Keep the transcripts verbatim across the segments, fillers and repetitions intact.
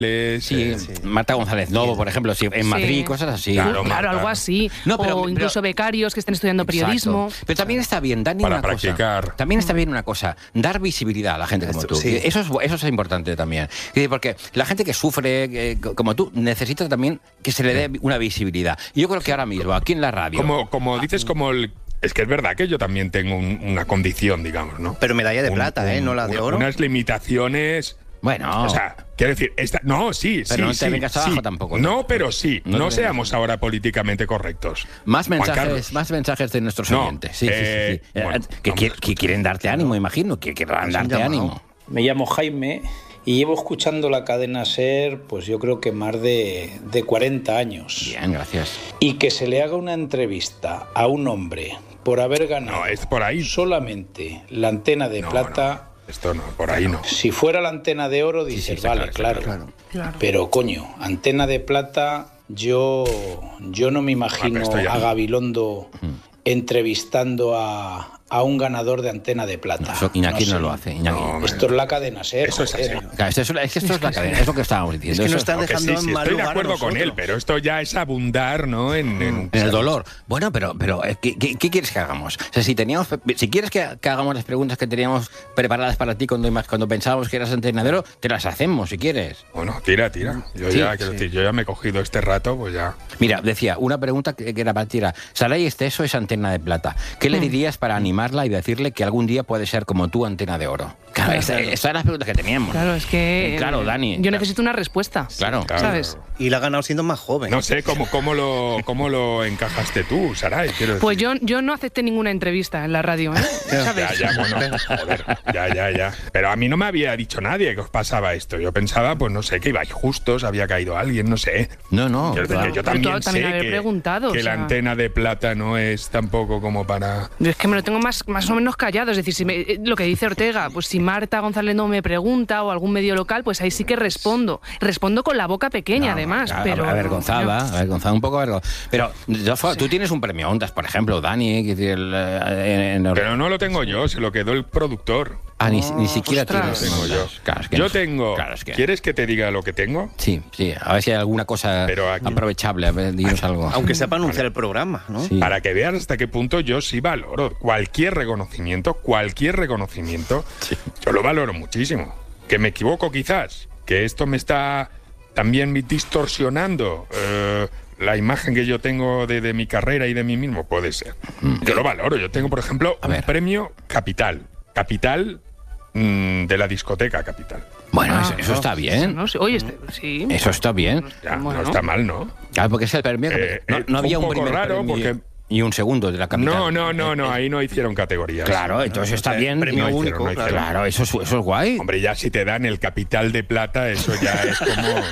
Sí, sí, Marta González Lobo, por ejemplo, sí, en Madrid, sí. Cosas así. Claro, claro, algo así. No, pero, o incluso pero, becarios que estén estudiando exacto. periodismo. Pero también está bien, Dani, para una practicar. cosa. También está bien una cosa, dar visibilidad a la gente como Esto, tú. Sí. Eso es, eso es importante también. Porque la gente que sufre, eh, como tú, necesita también que se le dé una visibilidad. Y yo creo que ahora mismo, aquí en la radio... Como, como dices, como el... Es que es verdad que yo también tengo un, una condición, digamos, ¿no? Pero medalla de un, plata, un, ¿eh? No la de oro. Unas limitaciones... Bueno... O sea, quiero decir, esta, no, sí, pero sí, no te sí, vengas abajo sí. tampoco. No, pero sí, no, no seamos ahora políticamente correctos. Más mensajes, más mensajes de nuestros no, oyentes. Sí, eh, sí, sí, sí. Bueno, que, que, que quieren darte ánimo, imagino, que querrán darte ánimo. Me llamo Jaime y llevo escuchando la cadena SER, pues yo creo que más de, de cuarenta años. Bien, gracias. Y que se le haga una entrevista a un hombre por haber ganado no, es por ahí. solamente la antena de no, plata... No. Esto no, por ahí no. Si fuera la antena de oro, dices, sí, sí, vale, claro, claro. claro. Pero, coño, antena de plata, yo, yo no me imagino ah, a Gabilondo mm. entrevistando a, a un ganador de antena de plata. Eso, Iñaki no, no lo hace. Iñaki. No, esto es la cadena SER. Eso es, así. Claro, esto es, es que esto es la cadena, es lo que estábamos diciendo. Es que nos está dejando sí, sí, en mal estoy de lugar acuerdo con él, pero esto ya es abundar, ¿no? En, en, en el dolor. Bueno, pero, pero ¿qué, qué, ¿qué quieres que hagamos? O sea, si teníamos, si quieres que, que hagamos las preguntas que teníamos preparadas para ti cuando, cuando pensábamos que eras antrenadero, te las hacemos si quieres. Bueno, tira, tira. Yo sí, ya, quiero sí. decir, yo ya me he cogido este rato, pues ya. Mira, decía, una pregunta que, que era para ti era, Saray Esteso es antena de plata. ¿Qué le dirías para animarla y decirle que algún día puede ser como tú, antena de oro? Claro, esas esa eran las preguntas que teníamos. Claro, es que... Claro, Dani. Yo necesito una respuesta. Claro. claro. ¿Sabes? Y la ha ganado siendo más joven. No sé, ¿cómo, cómo, lo, cómo lo encajaste tú, Saray? Quiero decir. Pues yo, yo no acepté ninguna entrevista en la radio, ¿eh? ¿Sabes? Ya, ya, bueno, joder, ya, ya, ya. Pero a mí no me había dicho nadie que os pasaba esto. Yo pensaba, pues no sé, que ibais justos, había caído alguien, no sé. No, no. Yo, claro. yo también, tú también sé haber que, preguntado, que o sea... la antena de plata no es tampoco como para... Es que me lo tengo más, más o menos callado. Es decir, si me, lo que dice Ortega, pues si Marta González no me pregunta o algún medio local, pues ahí sí que respondo. Respondo con la boca pequeña, No, además. claro, pero avergonzada, no. avergonzada, un poco avergonzada. Pero yo, sí. tú tienes un premio Ondas, por ejemplo, Dani. Que el, en, en... Pero no lo tengo yo, se lo quedó el productor. Ah, ni, ni siquiera Ostras. tienes. Tengo yo. Claro, es que yo no. tengo. Claro, es que... ¿Quieres que te diga lo que tengo? Sí, sí. A ver si hay alguna cosa aquí... aprovechable. A ver, dinos algo. Aunque sepa anunciar el programa, ¿no? Sí. Para que veas hasta qué punto yo sí valoro cualquier reconocimiento, cualquier reconocimiento, sí. Yo lo valoro muchísimo. Que me equivoco quizás, que esto me está también distorsionando eh, la imagen que yo tengo de, de mi carrera y de mí mismo, puede ser. Mm. Yo lo valoro. Yo tengo, por ejemplo, A un ver. premio Capital. Capital mmm, de la discoteca Capital. Bueno, ah, eso, eso no, está bien. No, oye, este, sí. Eso está bien. Ya, bueno. No está mal, ¿no? Claro, porque es el premio. Eh, no, no había un, un poco primer raro premio porque... y un segundo de la Capital. No, no, no, no, ahí no hicieron categorías. Claro, entonces está bien. Premio no único, hicieron, no claro. Claro, eso es, eso es guay. Hombre, ya si te dan el Capital de plata, eso ya es como...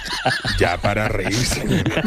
ya para reírse de ti.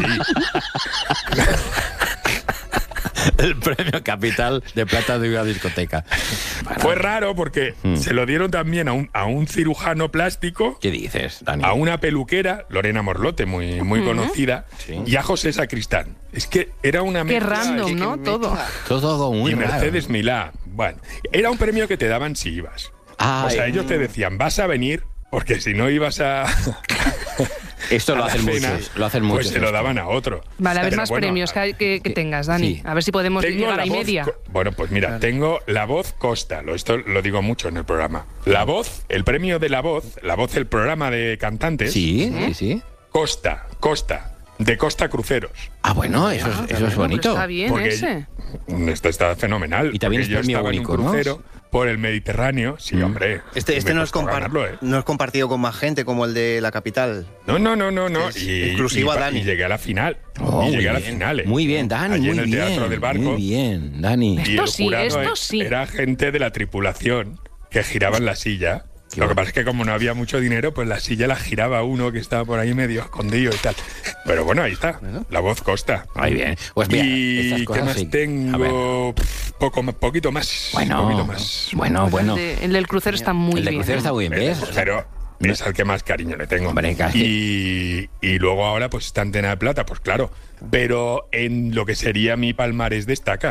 El premio Capital de plata de una discoteca. Para... Fue raro porque mm. se lo dieron también a un, a un cirujano plástico. ¿Qué dices, Dani? A una peluquera, Lorena Morlote, muy, muy uh-huh. conocida, sí. y a José Sacristán. Es que era una Qué mezcla... random, que, ¿no? que Todo. Todo muy y raro. Mercedes Milá. Bueno, era un premio que te daban si ibas. Ay, o sea, ellos te decían, vas a venir, porque si no ibas a... Esto lo hacen cena, muchos, lo hacen muchos. Pues se lo daban a otro. Vale, a ver Pero más bueno, premios que, que, que tengas, Dani. Sí. A ver si podemos tengo llegar a y media. Co- bueno, pues mira, claro. Tengo La Voz Costa. Lo, esto lo digo mucho en el programa. La Voz, el premio de La Voz, La Voz, el programa de cantantes. Sí, sí, sí. Costa, Costa. De Costa Cruceros. Ah, bueno, eso, ah, es, eso es bonito. Está bien porque ese. Esto está fenomenal. Y también es yo premio estaba único, en un crucero, ¿no? Por el Mediterráneo, sí, mm. hombre. Este, este no, es compar- ganarlo, ¿eh? no es compartido con más gente como el de la Capital. No, no, no, no, no. Y, inclusivo y, a Dani. Y llegué a la final. Oh, y llegué bien. a la final. ¿eh? Muy bien, Dani. Allí muy en el bien, Teatro del Barco. Muy bien, Dani. Y esto el sí, jurado esto sí. Era gente de la tripulación que giraba en la silla. Qué Lo que pasa es que como no había mucho dinero, pues la silla la giraba uno que estaba por ahí medio escondido y tal. Pero bueno, ahí está. La Voz Costa. Muy bien. Pues mira, ¿y qué más sí. tengo? Poco, poquito más. Bueno, poquito más. bueno, pues bueno. El, de, el del crucero está muy bien. El del crucero ¿eh? está muy bien, ¿ves? Pero es al que más cariño le tengo. Hombre, casi. Y, y luego ahora, pues esta antena de plata, pues claro. Pero en lo que sería mi palmarés destaca, ¿eh?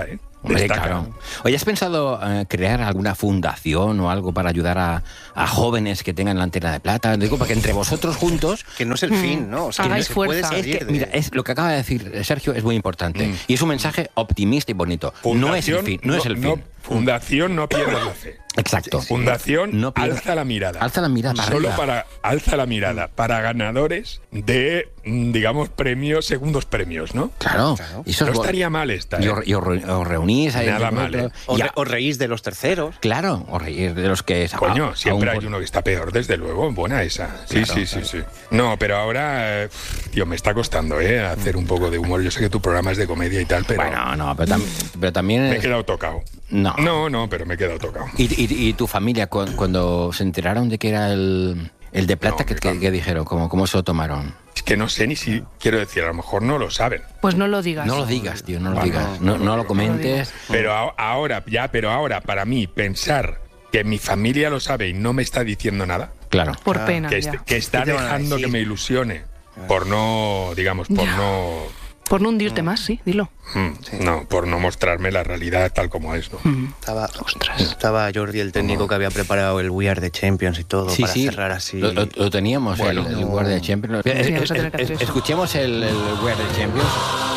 Hombre, destaca. claro. Oye, ¿has pensado eh, crear alguna fundación o algo para ayudar a, a jóvenes que tengan la antena de plata? Digo, para que entre vosotros juntos... Que no es el fin, ¿no? O sea, Hagáis que se puede fuerza. salir Es que, de- mira, es, lo que acaba de decir Sergio es muy importante. Mm. Y es un mensaje optimista y bonito. no es el fin. No, es el fin. Fundación, no pierdas la fe. Exacto. Fundación, No pierdas- alza la mirada. Alza la mirada para Solo arriba. para alza la mirada para ganadores de, mm, digamos, premios, segundos premios, ¿no? Claro. Claro. Y eso No es bo- estaría mal esta, Y ¿eh? os, y os re- os reunís ahí. Nada entre mal, vosotros. O, Y re- a- o reís de los terceros. Claro, o reír de los que... Coño, a- siempre aún hay por- uno que está peor, desde luego. Buena esa. Sí, Claro, sí, sí, sí. No, pero ahora, eh, tío, me está costando, ¿eh? Hacer un poco de humor. Yo sé que tu programa es de comedia y tal, pero Bueno, no, pero, tam- pero también... me he es- quedado tocado. No. No, no, pero me he quedado tocado. ¿Y, y, y tu familia, cu- cuando se enteraron de que era el, el de plata, No, que, mi que- fam- que dijeron? ¿Cómo, ¿Cómo se lo tomaron? Es que no sé ni si, quiero decir, a lo mejor no lo saben. Pues no lo digas. No lo digas, tío, no lo Bueno, digas. No, no lo comentes. Pero a- ahora, ya, pero ahora, para mí, pensar que mi familia lo sabe y no me está diciendo nada, Claro. Por Ah, pena, que, ya. est- que está ¿Qué te van a dejando que decir? me ilusione por no, digamos, por Ya. no... Por no hundirte más, sí, dilo. mm, No, por no mostrarme la realidad tal como es, ¿no? Estaba, Ostras. estaba Jordi, el técnico, que había preparado el We Are the Champions y todo Sí, para sí. cerrar así. Lo, lo- lo teníamos, Bueno, el, el no. World de Champions. Sí, Eh, vamos a eh, tener que hacer eh, eso. Escuchemos el, el World de Champions.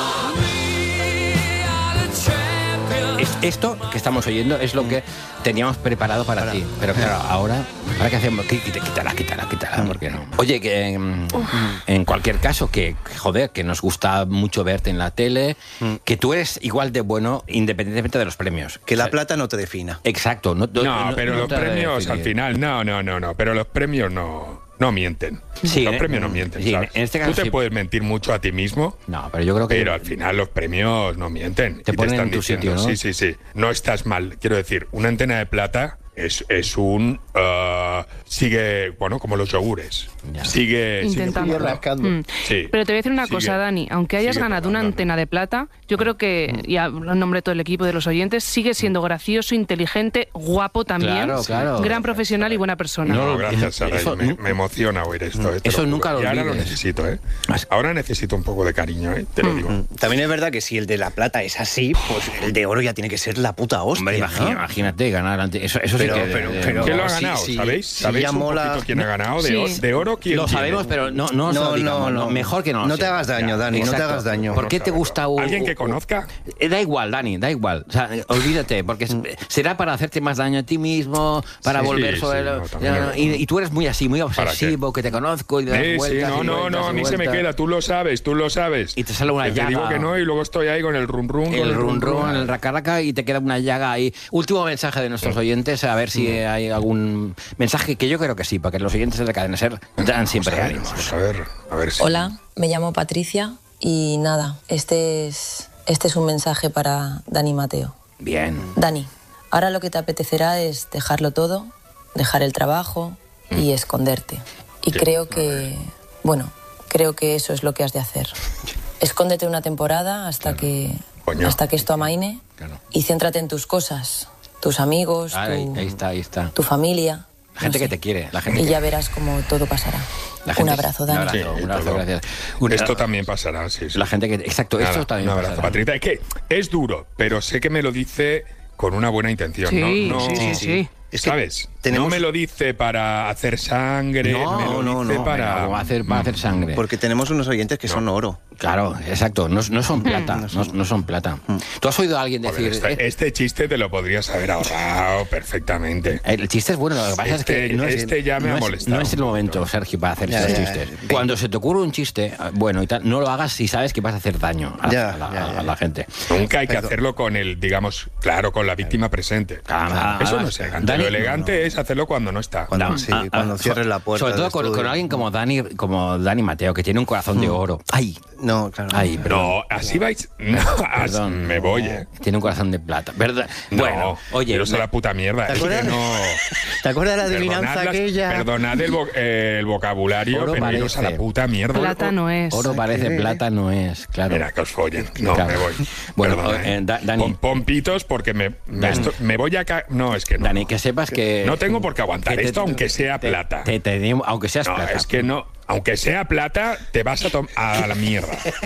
Es- esto que estamos oyendo es lo que teníamos preparado para, ti. Pero claro, ahora, ¿ahora qué hacemos? Quí- quita- Quítala, quítala, quítala, porque no. Oye, que mm, en cualquier caso, que joder, que nos gusta mucho verte en la tele, que tú eres igual de bueno independientemente de los premios. Que O la sea, plata no te defina. Exacto. No, No, pero no los te ha de premios definir. al final, no, no, no, no, pero los premios no, no mienten. Sí, los ¿eh? premios no mienten, Sí, ¿sabes? en este caso Tú te sí. puedes mentir mucho a ti mismo, No, pero yo creo que... pero al final los premios no mienten. Te Y ponen están en tu diciendo, sitio, ¿no? Sí, sí, sí. No estás mal. Quiero decir, una antena de plata es, es un... ah, sigue, bueno, como los yogures. Ya. Sigue... sigue Intentándolo. rascando. Mm. Sí. Pero te voy a decir una Sigue- cosa, Dani. Aunque hayas sigue ganado una probando. antena de plata, yo creo que, y hablo en nombre de todo el equipo y de los oyentes, sigue siendo gracioso, inteligente, guapo también. Claro, claro. Gran profesional y buena persona. No, No, gracias, Sara. eso me, nu- me emociona oír esto. eh, te Eso juro. nunca lo Y ahora lo olvides. necesito, ¿eh? Ahora necesito un poco de cariño, ¿eh? Te lo digo. También es verdad que si el de la plata es así, pues el de oro ya tiene que ser la puta hostia. Hombre, imagina- ¿no? imagínate ganar ante... Eso, eso Pero- sí que... pero- eh, pero- ¿Quién lo ha sí, ganado? sí, ¿Sabéis? sí, ¿Sabéis ya un mola. poquito quién ha ganado? De, Sí. or- de oro, ¿quién Lo tiene? sabemos, pero no, no, os No, lo digamos, no, no. no. Mejor que no. lo No te sepas. hagas daño, Dani, no te Exacto. hagas daño. ¿Por qué No te saberlo. gusta un- ¿Alguien que un- conozca? Eh, Da igual, Dani, da igual. O sea, eh, olvídate, porque es- será para hacerte más daño a ti mismo, para Sí, volver sí, sobre... sí, lo- no, también ya, es verdad. y, y tú eres muy así, muy ¿Para qué? obsesivo, que te conozco y le das Sí, sí, vueltas no, y no, vueltas no, y a mí se me vueltas. queda, tú lo sabes, tú lo sabes. Y te sale una Que llaga. Te digo que no y luego estoy ahí con el run run. El run run, el raca raca y te queda una llaga ahí. Último mensaje de nuestros oyentes, a ver si hay algún mensaje, que yo creo que sí, porque los oyentes de la Cadena Ser dan siempre ánimos. Vamos a ver, a ver si... Hola, me llamo Patricia y nada, este es, este es un mensaje para Dani Mateo. Bien. Dani, ahora lo que te apetecerá es dejarlo todo, dejar el trabajo y esconderte. Y Sí, creo a que, bueno, creo que eso es lo que has de hacer. Escóndete una temporada hasta que Coño. hasta que esto amaine Claro. y céntrate en tus cosas, tus amigos, Ahí, tu, ahí está, ahí está. tu familia. La gente no que sé. te quiere, la gente Y que- ya verás cómo todo pasará. La Un gente- abrazo, un Dani. abrazo. Sí, un abrazo, todo. gracias. Un- Esto también pasará, sí, sí. La gente que... Exacto, Nada, esto también un abrazo, pasará. Patricia. Es que es duro, pero sé que me lo dice con una buena intención. Sí, no, no, sí, sí, sí. Es que ¿Sabes? tenemos- No me lo dice para hacer sangre, No, me lo no, dice no, para... Venga, va a hacer, va a hacer sangre. Porque tenemos unos oyentes que son oro. Claro, exacto, no, no son plata, no, no son plata. ¿Tú has oído a alguien Joder, decir... este, eh, este chiste te lo podrías haber ahorrado perfectamente. El chiste es bueno, lo que pasa es que Este- no es, este ya me no ha es- molestado no es el un momento, poquito. Sergio, para hacer Ya, estos ya, chistes. ya. Cuando se te ocurre un chiste, bueno y tal, no lo hagas si sabes que vas a hacer daño a, Ya, a la, ya, ya. a la gente. Nunca hay que Pero- hacerlo con el, digamos, claro, con la víctima presente. Claro, Eso no además, es elegante. Dani- Lo elegante es hacerlo cuando no está. Cuando, No, sí, ah, cuando ah, cierres so- la puerta. Sobre todo del con, con estudio. alguien como Dani, como Dani Mateo, que tiene un corazón de oro. ¡Ay! No, claro. ¡Ay! Perdón. No, así vais. No, as- Perdón. me voy, eh. Tiene un corazón de plata, ¿verdad? No, bueno, oye... iros a la puta mierda. ¿Te Es que acuerdas? no. ¿Te acuerdas de la adivinanza Perdonad, las- aquella? perdonad el, vo- eh, el vocabulario, Oro pero iros a parece. la puta mierda. Plata no es. Oro parece, plata no es, claro. Mira, que os follen. No, Claro. me voy. Bueno, Perdona, eh, eh. Da- Dani. Pon, pon pitos porque me, me, Dani. esto- me voy a... ca- No, es que no. Dani, que sepas que... No tengo por qué aguantar que te- esto, aunque sea te- plata. te- te- aunque seas No, plata. es que no. Aunque sea plata, te vas a tomar a la mierda.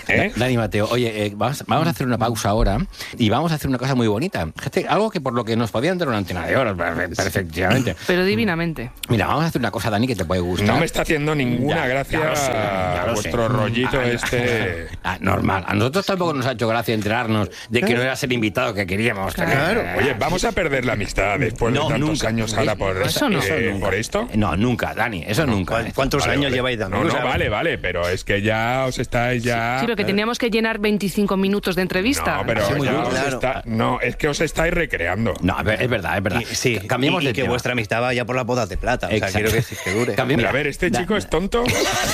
¿Eh? Dani Mateo, oye, eh, vamos, vamos a hacer una pausa ahora y vamos a hacer una cosa muy bonita. Gente, algo que por lo que nos podían dar una antena de oro, perfectamente. Pero divinamente. Mira, vamos a hacer una cosa, Dani, que te puede gustar. No me está haciendo ninguna Ya, gracia ya lo sé, ya lo vuestro sé. rollito Ah, este. Ah, normal. A nosotros tampoco nos ha hecho gracia enterarnos de que no era el invitado que queríamos tener. Claro. Oye, vamos a perder la amistad después No, de tantos nunca. años ahora por, Eso no. eh, por esto. No, nunca, Dani, eso nunca. ¿Cuántos Vale, años vale. lleváis dando? No, no, O sea, vale, vale, pero es que ya os estáis ya. Sí, pero que teníamos que llenar veinticinco minutos de entrevista. No, pero Sí, muy ya duro, os claro. está- no, es que os estáis recreando. No, es verdad, es verdad. Y, sí, Cambiemos y, y de que tema. vuestra amistad vaya por las bodas de plata. O sea, Exacto. quiero que, que dure. Cambiemos- Hombre, a ver, ¿este Da- chico es tonto?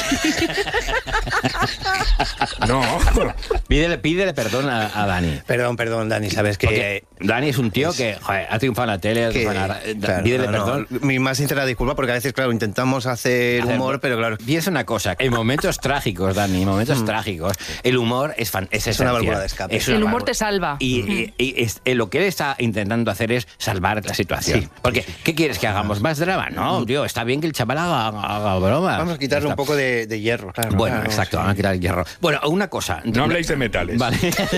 No. Pídele, pídele perdón a, a Dani. Perdón, perdón, Dani, sabes que... Porque Dani es un tío que joder, ha triunfado en la tele, ha que- triunfado en la ra- eh, claro, pídele no, no, perdón. Mi más sincera disculpa, porque a veces, claro, intentamos hacer Hacer- humor, pero claro... Piensa una cosa, en momentos trágicos, Dani, en momentos trágicos, el humor es, fan, es, Es una esencial. válvula de escape. Es una El humor válvula. te salva. Y, y- y es- eh, lo que él está intentando hacer es salvar la situación. Sí, Porque, ¿qué quieres que hagamos? ¿Más drama? No, tío, está bien que el chaval haga, haga broma. Vamos a quitarle un poco de, de hierro, claro. Bueno, claro, exacto, sí. vamos a quitar el hierro. Bueno, una cosa. No habléis de metales. Vale.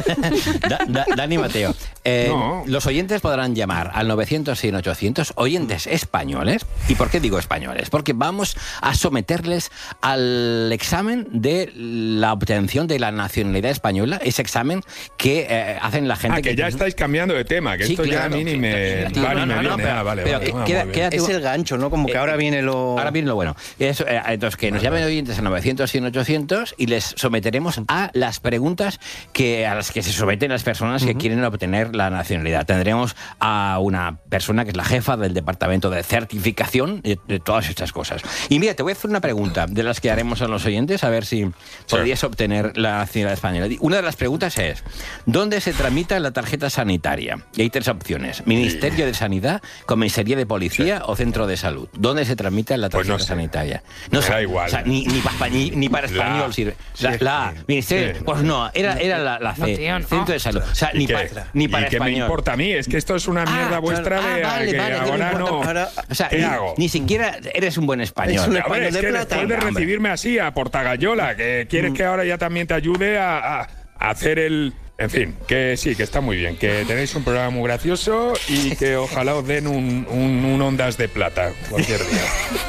Da- da- Dani Mateo, eh, No. los oyentes podrán llamar al novecientos, cien, ochocientos, oyentes españoles. ¿Y por qué digo españoles? Porque vamos a someterles al examen de la obtención de la nacionalidad española, ese examen que eh, hacen la gente Ah, que ya estáis cambiando de tema, que Sí, esto ya claro. a mí ni me, Sí, va no, ni me no, no, viene. pero- Ah, vale, pero vale, que- ah, queda- muy bien. quédate- Es el gancho, ¿no? Como que Eh, ahora viene lo... Ahora viene lo bueno. Eso, eh, entonces, que nos llamen oyentes a novecientos, cien, ochocientos y les someteremos a las preguntas que a las que se someten las personas que quieren obtener la nacionalidad. Tendremos a una persona que es la jefa del departamento de certificación de, de todas estas cosas. Y mira, te voy a hacer una pregunta de las que haremos a los oyentes, a ver si podrías obtener la nacionalidad española. Una de las preguntas es, ¿dónde se tramita la tarjeta sanitaria? Y hay tres opciones. Ministerio de Sanidad, Comisaría de Policía o Centro de Salud. ¿Dónde se tramita la Pues tarjeta no sé. sanitaria? Me da sé. igual. O sea, ni, ni, pa- ni- ni para La- español sirve. La, la A, Ministerio, Sí. pues no, era, era la, la C, No, tío, no. Centro de Salud. O sea, ¿Y ni, qué? pa- ni para ¿Y qué me español. importa a mí? Es que esto es una mierda Ah, vuestra claro. de Ah, vale, que vale, ¿qué me ahora importa? no. Ahora- O sea, ¿Qué ni, hago? ni siquiera eres un buen español. Es un A ver, español es de que plata. después de Hombre. recibirme así a Portagayola, que quieres que ahora ya también te ayude a, a- a hacer el... En fin, que sí, que está muy bien, que tenéis un programa muy gracioso y que ojalá os den un, un, un Ondas de Plata cualquier día.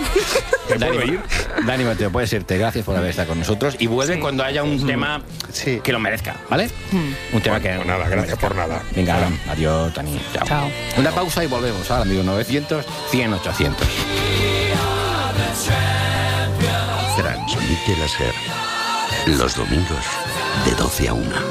¿Me Dani, puedo ir? Dani Mateo, puedes irte. Gracias por haber estado con nosotros. Y vuelve cuando haya un tema Sí. que lo merezca, ¿vale? Un tema que. Pues nada, gracias por nada. Venga, adiós, Dani. Chao. Chao. Una pausa y volvemos. Ahora, amigo, novecientos, cien, ochocientos. Transmite la SER. Los domingos de doce a una.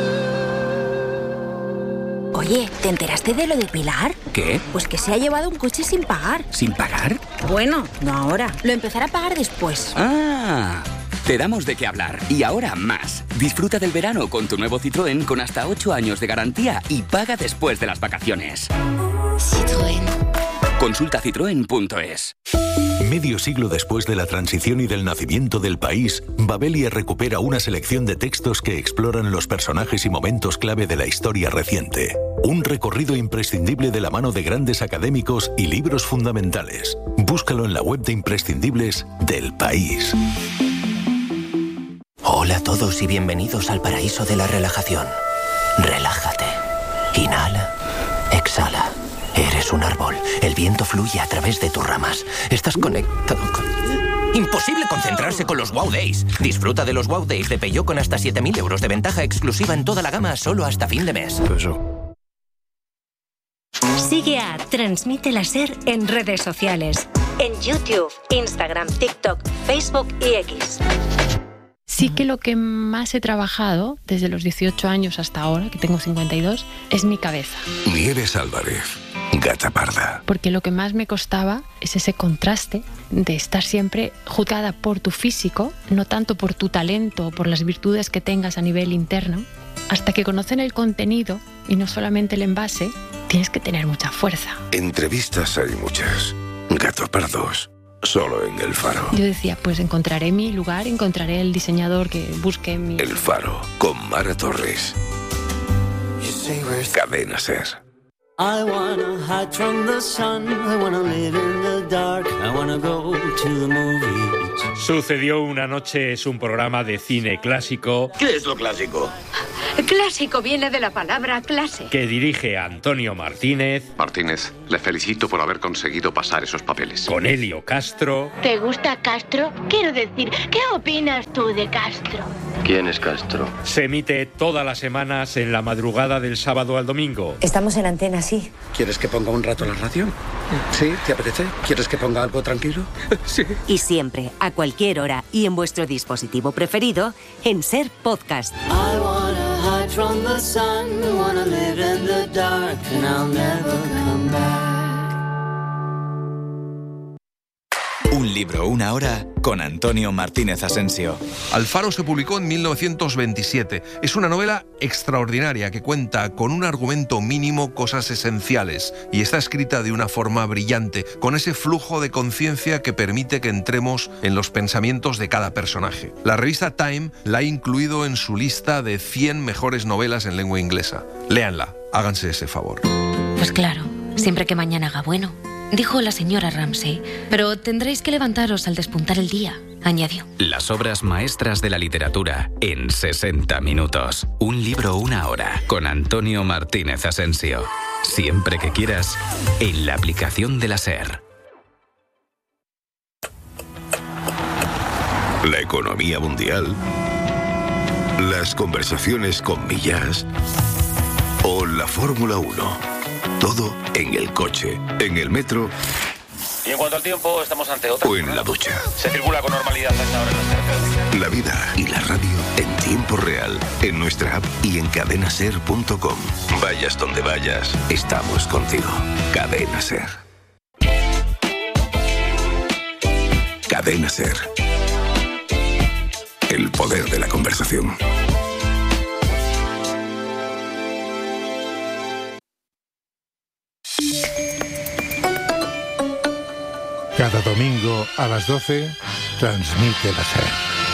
Oye, ¿te enteraste de lo de Pilar? ¿Qué? Pues que se ha llevado un coche sin pagar. ¿Sin pagar? Bueno, no ahora. Lo empezará a pagar después. Ah, te damos de qué hablar. Y ahora más. Disfruta del verano con tu nuevo Citroën con hasta ocho años de garantía y paga después de las vacaciones. Citroën. Consulta citroen punto es. Medio siglo después de la transición y del nacimiento del país, Babelia recupera una selección de textos que exploran los personajes y momentos clave de la historia reciente. Un recorrido imprescindible de la mano de grandes académicos y libros fundamentales. Búscalo en la web de imprescindibles del país. Hola a todos y bienvenidos al paraíso de la relajación. Relájate. Inhala. Exhala. Eres un árbol. El viento fluye a través de tus ramas. Estás conectado con... Imposible concentrarse con los Wow Days. Disfruta de los Wow Days de Peugeot con hasta siete mil euros de ventaja exclusiva en toda la gama solo hasta fin de mes. Sigue a Transmite la SER en redes sociales. En YouTube, Instagram, TikTok, Facebook y X. Sí que lo que más he trabajado desde los dieciocho años hasta ahora, que tengo cincuenta y dos, es mi cabeza. Nieves Álvarez, Gata Parda. Porque lo que más me costaba es ese contraste de estar siempre juzgada por tu físico, no tanto por tu talento o por las virtudes que tengas a nivel interno. Hasta que conocen el contenido y no solamente el envase, tienes que tener mucha fuerza. Entrevistas hay muchas. Gato Pardos, solo en El Faro. Yo decía, pues encontraré mi lugar, encontraré el diseñador que busque mi... El Faro, con Mara Torres. Cadena SER. I wanna hide from the sun, I wanna live in the dark, I wanna go to the movies. Sucedió una noche es un programa de cine clásico. ¿Qué es lo clásico? Clásico viene de la palabra clase. Que dirige Antonio Martínez. Martínez, le felicito por haber conseguido pasar esos papeles. Con Elio Castro. ¿Te gusta Castro? Quiero decir, ¿qué opinas tú de Castro? ¿Quién es Castro? Se emite todas las semanas en la madrugada del sábado al domingo. Estamos en antena, sí. ¿Quieres que ponga un rato la radio? ¿Sí? ¿Te apetece? ¿Quieres que ponga algo tranquilo? Sí. Y siempre, a cualquier hora y en vuestro dispositivo preferido, en Ser Podcast. I wanna hide from the sun, wanna live in the dark, and I'll never come back. Un libro, una hora, con Antonio Martínez Asensio. Alfaro se publicó en mil novecientos veintisiete. Es una novela extraordinaria que cuenta con un argumento mínimo cosas esenciales y está escrita de una forma brillante, con ese flujo de conciencia que permite que entremos en los pensamientos de cada personaje. La revista Time la ha incluido en su lista de cien mejores novelas en lengua inglesa. Léanla, háganse ese favor. Pues claro, siempre que mañana haga bueno, dijo la señora Ramsay, pero tendréis que levantaros al despuntar el día, añadió. Las obras maestras de la literatura en sesenta minutos. Un libro, una hora, con Antonio Martínez Asensio. Siempre que quieras, en la aplicación de la SER. La economía mundial, las conversaciones con Millás o la Fórmula uno. Todo en el coche, en el metro. Y en cuanto al tiempo, estamos ante otra. O en la ducha. Se circula con normalidad hasta ahora en las carreteras. La vida y la radio en tiempo real, en nuestra app y en cadena ser punto com. Vayas donde vayas, estamos contigo. Cadena Ser. Cadena Ser. El poder de la conversación. Cada domingo a las doce, transmite la SER.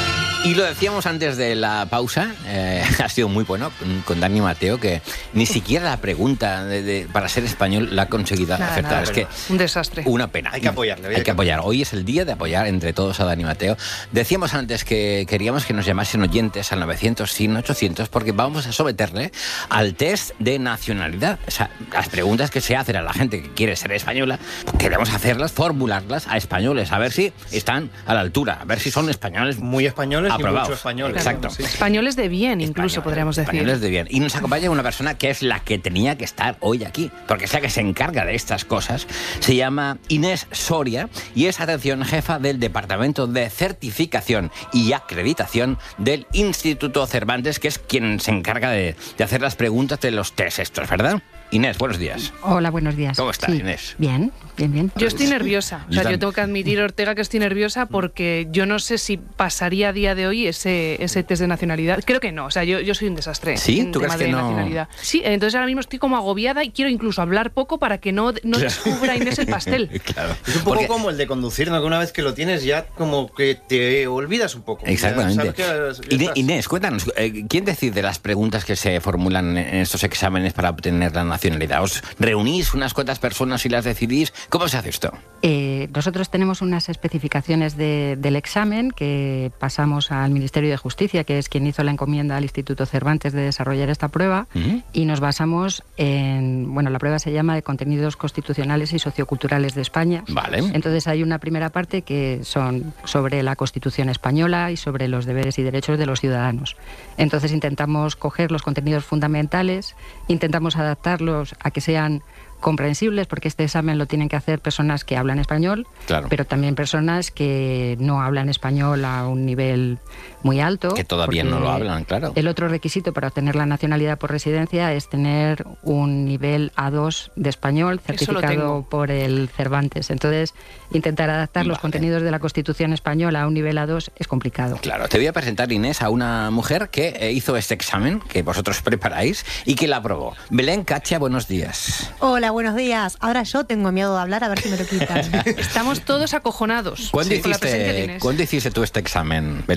Y lo decíamos antes de la pausa, eh, ha sido muy bueno con, con Dani Mateo, que ni siquiera la pregunta de, de, para ser español la ha conseguido nada, acertar. Nada, es que un desastre. Una pena. Hay que apoyarle. Hay que, que apoyar. Hoy es el día de apoyar entre todos a Dani Mateo. Decíamos antes que queríamos que nos llamasen oyentes al novecientos, cien, ochocientos, porque vamos a someterle al test de nacionalidad. O sea, las preguntas que se hacen a la gente que quiere ser española, queremos hacerlas, formularlas a españoles, a ver si están a la altura, a ver si son españoles. Muy españoles. Aprobados. Mucho españoles. Exacto. Sí. Españoles de bien, incluso españoles, podríamos decir. Españoles de bien. Y nos acompaña una persona que es la que tenía que estar hoy aquí, porque es la que se encarga de estas cosas. Se llama Inés Soria y es, atención, jefa del Departamento de Certificación y Acreditación del Instituto Cervantes, que es quien se encarga de, de hacer las preguntas de los test estos, ¿verdad? Inés, buenos días. Hola, buenos días. ¿Cómo estás, sí. Inés? Bien, bien, bien. Yo estoy nerviosa. O sea, yo tengo que admitir, Ortega, que estoy nerviosa porque yo no sé si pasaría a día de hoy ese, ese test de nacionalidad. Creo que no. O sea, yo, yo soy un desastre. ¿Sí? En ¿Tú tema crees que de no? Nacionalidad. Sí, entonces ahora mismo estoy como agobiada y quiero incluso hablar poco para que no, no descubra Inés el pastel. Claro. Es un poco porque... como el de conducir, ¿no? Que una vez que lo tienes ya como que te olvidas un poco. Exactamente. Ya, ya Inés, Inés, cuéntanos, eh, ¿quién decide las preguntas que se formulan en estos exámenes para obtener la nacionalidad? ¿Os reunís unas cuantas personas y las decidís? ¿Cómo se hace esto? Eh, nosotros tenemos unas especificaciones de, del examen que pasamos al Ministerio de Justicia, que es quien hizo la encomienda al Instituto Cervantes de desarrollar esta prueba, uh-huh. y nos basamos en, bueno, la prueba se llama de contenidos constitucionales y socioculturales de España. Vale. Entonces hay una primera parte que son sobre la Constitución española y sobre los deberes y derechos de los ciudadanos. Entonces intentamos coger los contenidos fundamentales, intentamos adaptarlos a que sean comprensibles, porque este examen lo tienen que hacer personas que hablan español, claro. pero también personas que no hablan español a un nivel muy alto. Que todavía no lo hablan, claro. El otro requisito para obtener la nacionalidad por residencia es tener un nivel A dos de español certificado por el Cervantes. Entonces, intentar adaptar vale. los contenidos de la Constitución española a un nivel A dos es complicado. Claro, te voy a presentar, Inés, a una mujer que hizo este examen, que vosotros preparáis, y que la aprobó. Belén Cacha, buenos días. Hola, buenos días. Ahora yo tengo miedo de hablar, a ver si me lo quitan. Estamos todos acojonados. ¿Cuándo, sí, hiciste, ¿Cuándo hiciste tú este examen, Belén?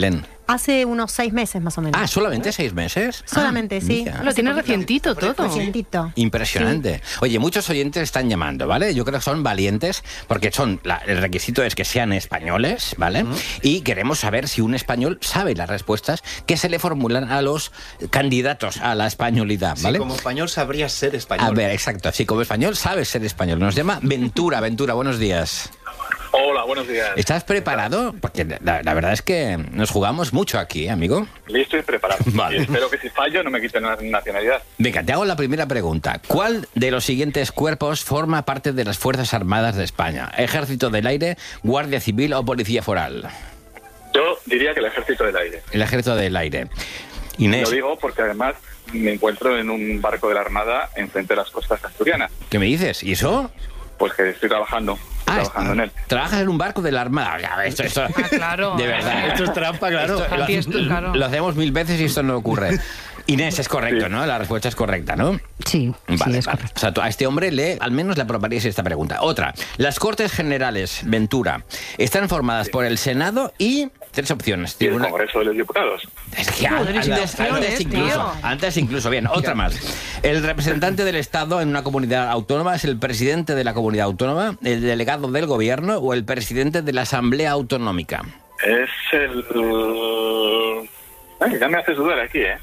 Hace unos seis meses más o menos. Ah, ¿solamente seis meses? Solamente, Ah, sí. mira. Lo tienes recientito todo. Recientito. Impresionante. Oye, muchos oyentes están llamando, ¿vale? Yo creo que son valientes porque son la- el requisito es que sean españoles, ¿vale? Y queremos saber si un español sabe las respuestas que se le formulan a los candidatos a la españolidad, ¿vale? Sí, como español sabrías ser español. A ver, exacto. Sí, como español sabes ser español. Nos llama Ventura. Ventura, buenos días. Hola, buenos días. ¿Estás preparado? Porque la, la verdad es que nos jugamos mucho aquí, ¿eh, amigo. Listo y preparado. Vale. Y espero que si fallo no me quiten la nacionalidad. Venga, te hago la primera pregunta. ¿Cuál de los siguientes cuerpos forma parte de las Fuerzas Armadas de España? ¿Ejército del Aire, Guardia Civil o Policía Foral? Yo diría que el Ejército del Aire. El Ejército del Aire. Inés, Lo digo porque además me encuentro en un barco de la Armada enfrente de las costas asturianas. ¿qué me dices? ¿Y eso? Pues que estoy trabajando, estoy trabajando en él. ¿Trabajas en un barco de la Armada? Ya, esto, esto, Ah, claro. de verdad. Esto es trampa, claro. Esto lo, Aquí esto, claro. lo hacemos mil veces y esto no ocurre. Inés, es correcto, ¿no? La respuesta es correcta, ¿no? Sí, Vale, sí, es vale. correcto. O sea, tú a este hombre le, al menos le aprobarías esta pregunta. Otra. Las Cortes Generales, Ventura, están formadas por el Senado y... Tres opciones. Y el Tribunal- Congreso de los Diputados. Es que Joder, antes, ilustraciones, antes incluso, tío. antes incluso, bien, otra más. El representante del Estado en una comunidad autónoma es el presidente de la comunidad autónoma, el delegado del gobierno o el presidente de la Asamblea Autonómica. Es el... Ay, ya me haces dudar aquí, ¿eh?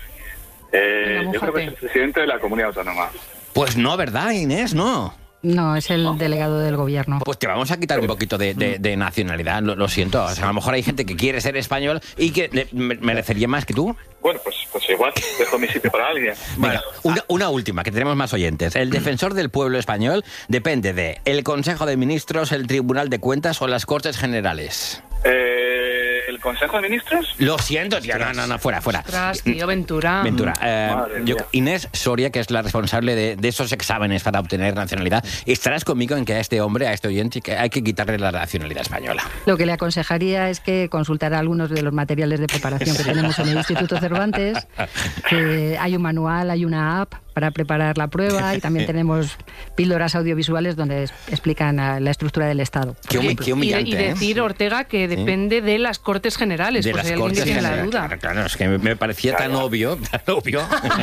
eh Venga, yo creo que es el mójate. presidente de la Comunidad Autónoma. Pues no, ¿verdad, Inés? No. No, es el delegado del gobierno. Pues te vamos a quitar un poquito de, de- de nacionalidad, lo, lo siento. O sea, a lo mejor hay gente que quiere ser español y que le- me- merecería más que tú. Bueno, pues, pues igual, dejo mi sitio para alguien. Venga, una, una última, que tenemos más oyentes. El defensor del pueblo español depende de el Consejo de Ministros, el Tribunal de Cuentas o las Cortes Generales. Eh, ¿El Consejo de Ministros? Lo siento, tío. No, no, no, fuera, fuera. Ostras, tío, Ventura. Ventura, eh, Madre yo- mía. Inés Soria, que es la responsable de, de esos exámenes para obtener nacionalidad, estarás conmigo en que a este hombre, a este oyente, que hay que quitarle la nacionalidad española. Lo que le aconsejaría es que consultara algunos de los materiales de preparación que tenemos en el Instituto Cervantes, que hay un manual, hay una app para preparar la prueba y también tenemos píldoras audiovisuales donde es- explican ah, la estructura del Estado. Qué, humi- qué Y, humillante, y decir, ¿eh? Ortega, que depende de las Cortes Generales, De por las si hay alguien que Cortes tiene la Generales. duda. Claro, claro, es que me- me parecía tan obvio, tan obvio.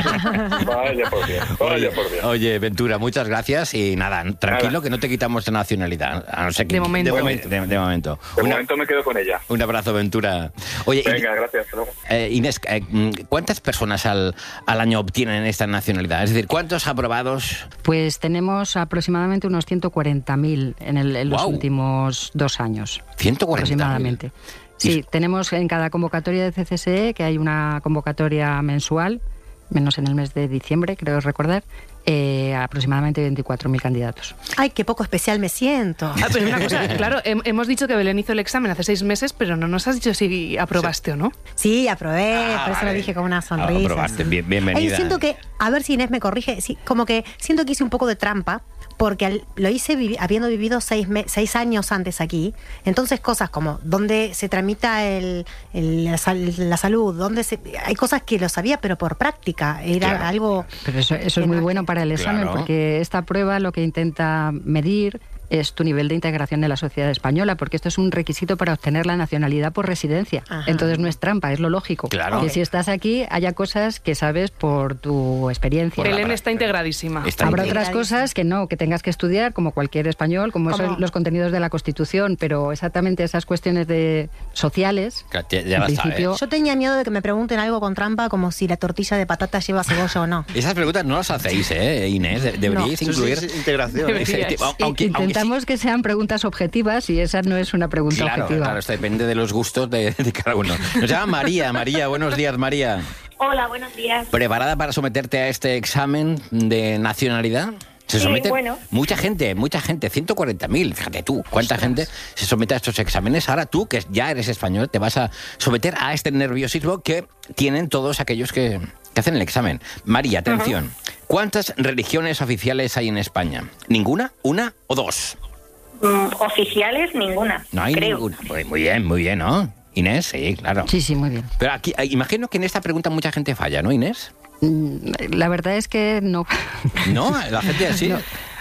Vaya por Dios, vaya por Dios. Oye, Ventura, muchas gracias y nada, tranquilo que no te quitamos la nacionalidad. A no ser que, De momento. De momento. De, de momento. De Una- momento me quedo con ella. un abrazo, Ventura. Oye, Venga, gracias. hasta luego. Eh, Inés, eh, ¿cuántas personas al, al año obtienen esta nacionalidad? Es decir, ¿cuántos aprobados? Pues tenemos aproximadamente unos ciento cuarenta mil en, el- en los Guau. últimos dos años. ciento cuarenta mil. Aproximadamente. Sí, tenemos en cada convocatoria de C C S E, que hay una convocatoria mensual, menos en el mes de diciembre, creo recordar, eh, aproximadamente veinticuatro mil candidatos. Ay, qué poco especial me siento. Ah, pero una cosa, claro, hem- hemos dicho que Belén hizo el examen hace seis meses, pero no nos has dicho si aprobaste o no. Sí, aprobé, Ah, por eso vale. lo dije con una Ah, sonrisa. aprobaste, bien- Ay, bienvenida. siento que, a ver si Inés me corrige, sí, como que siento que hice un poco de trampa, porque al- lo hice vivi- habiendo vivido seis, me- seis años antes aquí. Entonces, cosas como dónde se tramita el, el- la, sal- la salud, dónde se, hay cosas que lo sabía, pero por práctica. Era Claro. algo. Pero eso, eso es muy bueno para el examen, Claro. porque esta prueba lo que intenta medir es tu nivel de integración en la sociedad española, porque esto es un requisito para obtener la nacionalidad por residencia. Ajá. Entonces no es trampa, es lo lógico. Claro. Que si estás aquí haya cosas que sabes por tu experiencia. la Belén práctica. está integradísima. Está Habrá increíble. otras cosas que no, que tengas que estudiar como cualquier español, como ¿Cómo? son los contenidos de la Constitución, pero exactamente esas cuestiones de sociales, Ya, ya en la sabes. principio, Yo tenía miedo de que me pregunten algo con trampa, como si la tortilla de patata lleva cebolla o no. Esas preguntas no las hacéis, ¿eh, Inés? De- Deberíais Eso sí incluir... es integración. ¿eh? Deberíais. Efecti- Sí, aunque- aunque sí- intentamos que sean preguntas objetivas y esa no es una pregunta Claro, objetiva. claro, esto depende de los gustos de, de cada uno. Nos llama María. María, buenos días, María. Hola, buenos días. ¿Preparada para someterte a este examen de nacionalidad? Se Sí, somete bueno. mucha gente, mucha gente, ciento cuarenta mil, fíjate tú, cuánta gente se somete a estos exámenes. Ahora tú, que ya eres español, te vas a someter a este nerviosismo que tienen todos aquellos que, que hacen el examen. María, atención, ¿cuántas religiones oficiales hay en España? ¿Ninguna? ¿Una o dos? Mm, oficiales, ninguna. No hay creo. ninguna. Muy, muy bien, muy bien, ¿no? Inés, sí, claro. Sí, sí, muy bien. Pero aquí, eh, imagino que en esta pregunta mucha gente falla, ¿no, Inés? Mm, La verdad es que no. No, la gente así. No.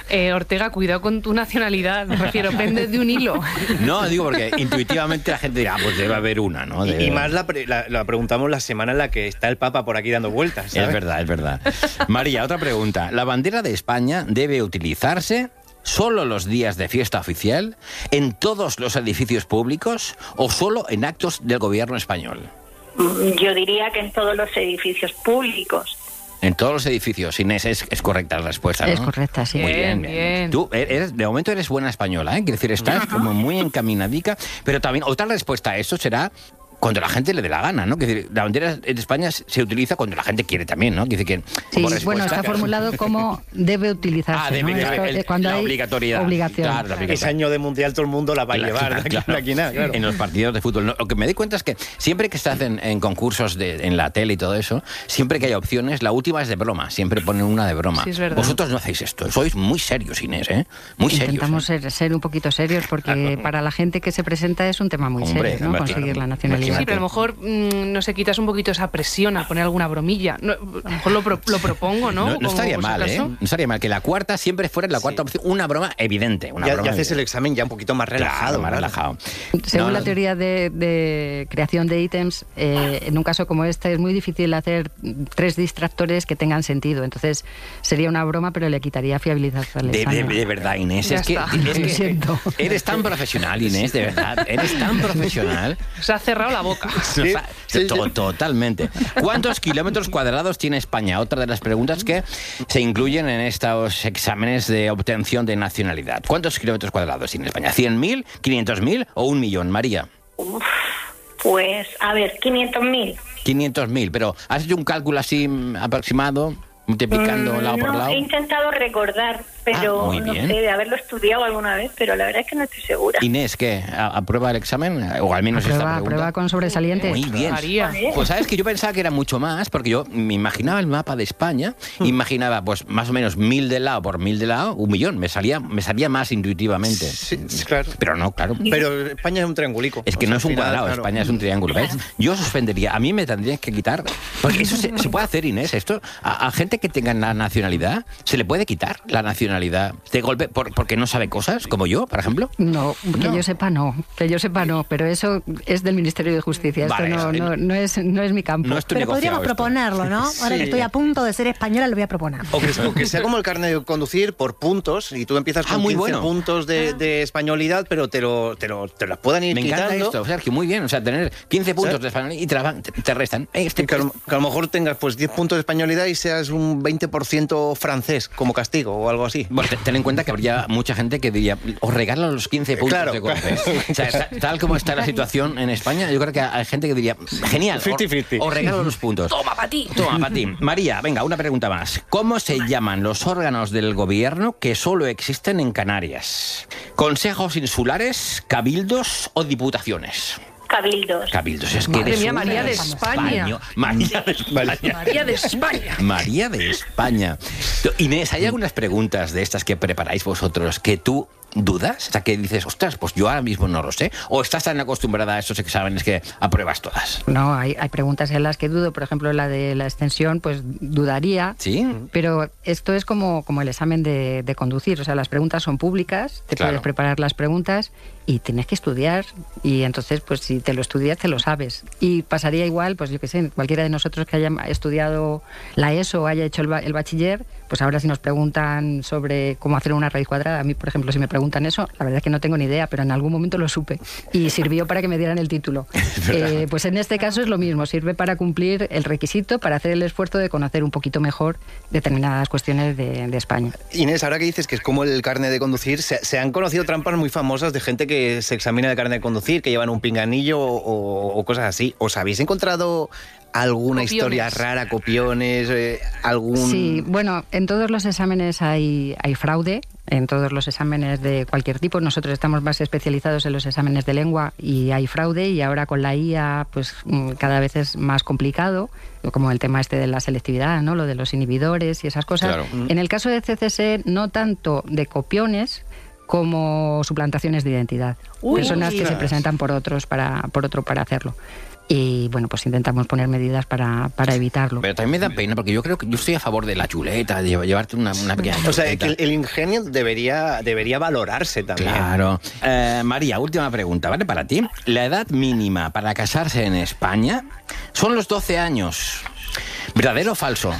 Eh, Ortega, cuidado con tu nacionalidad, me refiero, pende de un hilo. No, digo porque intuitivamente la gente dirá, ah, pues debe haber una, ¿no? Debe... Y, y más la, pre, la, la preguntamos la semana en la que está el Papa por aquí dando vueltas, ¿sabes? Es verdad, es verdad. María, otra pregunta. ¿La bandera de España debe utilizarse solo los días de fiesta oficial, en todos los edificios públicos o solo en actos del gobierno español? Yo diría que en todos los edificios públicos. En todos los edificios, Inés, es, es correcta la respuesta, ¿no? Es correcta, sí. Muy bien, bien. bien. Tú, eres, de momento eres buena española, ¿eh? Quiero decir, estás como muy encaminadica, pero también otra respuesta a eso será cuando la gente le dé la gana, ¿no? Quiero decir, la bandera en España se utiliza cuando la gente quiere también, ¿no? Quiero decir que, sí, bueno, está formulado como debe utilizarse. Ah, debe, ¿no? claro, Esto, el, cuando la hay obligatoriedad. Obligación. Claro, la obligatoriedad. Ese año de mundial todo el mundo la va a claro, llevar, claro, de claro. aquí nada, claro. En los partidos de fútbol. No, lo que me doy cuenta es que siempre que estás en, en concursos de, en la tele y todo eso, siempre que hay opciones, la última es de broma. Siempre ponen una de broma. Sí, es verdad. Vosotros no hacéis esto. Sois muy serios, Inés, ¿eh? Muy serios. Intentamos ¿eh? ser, ser un poquito serios porque Claro. para la gente que se presenta es un tema muy Hombre, serio, ¿no? imagínate. Conseguir la nacionalidad. Sí, pero a lo mejor mmm, no se quitas un poquito esa presión a poner alguna bromilla. No, a lo mejor lo, pro, lo propongo, ¿no? No, no estaría Como, mal, pues, ¿eh? ¿acaso? No estaría mal que la cuarta siempre fuera la cuarta opción, una broma evidente. Una ya, broma ya haces evidente. el examen ya un poquito más relajado. Claro, más relajado. Según No, la no. teoría de, de creación de ítems, eh, en un caso como este es muy difícil hacer tres distractores que tengan sentido. Entonces sería una broma, pero le quitaría fiabilidad al De, de, examen. de verdad, Inés, Ya es que, está. es Lo que siento. eres tan profesional, Inés, de verdad. Eres tan profesional. Se ha cerrado la boca. O sea, to- totalmente. ¿Cuántos kilómetros cuadrados tiene España? Otra de las preguntas que se incluyen en estos exámenes de obtención de nacionalidad. ¿Cuántos kilómetros cuadrados tiene España? ¿cien mil, quinientos mil o un millón, María? Uf, pues, a ver, quinientos mil. quinientos mil, pero ¿has hecho un cálculo así mm, aproximado, multiplicando Mm, lado por no, lado? he intentado recordar, pero Ah, muy no bien. sé, de haberlo estudiado alguna vez, pero la verdad es que no estoy segura. Inés, ¿qué? ¿A- ¿Aprueba el examen? O al menos esta Prueba, pregunta. prueba con sobresaliente. Muy bien. Pues sabes que yo pensaba que era mucho más, porque yo me imaginaba el mapa de España, imaginaba pues más o menos mil de lado por mil de lado, un millón, me salía, me salía más intuitivamente. Sí, claro. Pero no, claro. Pero España es un triangulico. Es que O no sea, es un al final, cuadrado, claro. España es un triángulo, ¿ves? Yo suspendería, a mí me tendrían que quitar, porque eso se, se puede hacer, Inés, esto, a, a gente que tenga la nacionalidad, se le puede quitar la nacionalidad de golpe por, porque no sabe cosas, como yo, por ejemplo. No, que No. yo sepa no, que yo sepa no, pero eso es del Ministerio de Justicia, esto Vale, no, eso- no, no es, no es mi campo. No es tu Pero negociado podríamos esto. proponerlo, ¿no? Ahora Sí. que estoy a punto de ser española, lo voy a proponer. O que, o que sea como el carnet de conducir por puntos y tú empiezas Ah, con muy quince bueno. puntos de, de españolidad, pero te lo, te lo te las puedan ir Me encanta quitando. esto, Sergio, muy bien. O sea, tener quince puntos ¿Sabes? de español y te, la van- te- te restan. Eh, Este, Que a, lo, que a lo mejor tengas pues diez puntos de españolidad y seas un veinte por ciento francés como castigo o algo así. Bueno, te- ten en cuenta que habría mucha gente que diría, os regalo los quince puntos Claro, de golpe. claro. O sea, ta- tal como está la situación en España, yo creo que hay gente que diría, genial, cincuenta os- cincuenta. os regalo los puntos. Toma para ti. Toma, para ti. María, venga, una pregunta más. ¿Cómo se llaman los órganos del gobierno que solo existen en Canarias? ¿Consejos insulares, cabildos o diputaciones? Cabildos. Cabildos, es que Madre eres mía, una María de España. españo- María de España. María de España. María de España. Inés, ¿hay algunas preguntas de estas que preparáis vosotros que tú dudas? O sea, que dices, ostras, pues yo ahora mismo no lo sé. ¿O estás tan acostumbrada a esos exámenes que apruebas todas? No, hay, hay preguntas en las que dudo, por ejemplo, la de la extensión, pues dudaría. Sí. Pero esto es como, como el examen de, de conducir, o sea, las preguntas son públicas, te Claro. puedes preparar las preguntas y tienes que estudiar y entonces, pues si te lo estudias, te lo sabes. Y pasaría igual, pues yo qué sé, cualquiera de nosotros que haya estudiado la ESO o haya hecho el, ba- el bachiller, pues ahora si nos preguntan sobre cómo hacer una raíz cuadrada, a mí, por ejemplo, si me preguntan eso, la verdad es que no tengo ni idea, pero en algún momento lo supe y sirvió para que me dieran el título. Eh, pues en este caso es lo mismo, sirve para cumplir el requisito, para hacer el esfuerzo de conocer un poquito mejor determinadas cuestiones de, de España. Inés, ahora que dices que es como el carnet de conducir, se, se han conocido trampas muy famosas de gente que se examina el carnet de conducir, que llevan un pinganillo o, o cosas así. ¿Os habéis encontrado alguna Copiones. historia rara, copiones, eh, algún...? Sí, bueno, en todos los exámenes hay, hay fraude, en todos los exámenes de cualquier tipo. Nosotros estamos más especializados en los exámenes de lengua y hay fraude, y ahora con la I A pues mm, cada vez es más complicado, como el tema este de la selectividad, ¿no? Lo de los inhibidores y esas cosas. Claro. En el caso de C C S, no tanto de copiones como suplantaciones de identidad. Uy. Personas que se Ostras. presentan por otros para, por otro para hacerlo. y bueno, pues intentamos poner medidas para, para evitarlo. Pero también me da pena, porque yo creo que yo estoy a favor de la chuleta, de llevarte una, una pequeña chuleta. O sea, que el, el ingenio debería, debería valorarse también. Claro. Eh, María, última pregunta, ¿vale? Para ti. La edad mínima para casarse en España son los doce años. ¿Verdadero o falso?